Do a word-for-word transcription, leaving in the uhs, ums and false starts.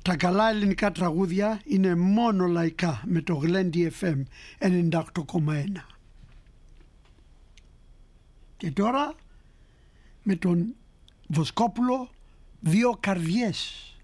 Τα καλά ελληνικά τραγούδια είναι μόνο λαϊκά με το Γλέντι εφ εμ ενενήντα οκτώ κόμμα ένα. Και τώρα με τον Βοσκόπουλο, δύο καρδιές.